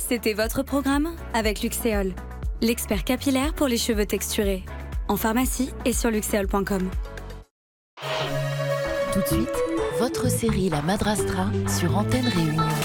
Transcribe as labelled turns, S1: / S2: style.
S1: C'était votre programme avec Luxéol, l'expert capillaire pour les cheveux texturés. En pharmacie et sur luxéol.com.
S2: Tout de suite, votre série La Madrastra sur Antenne Réunion.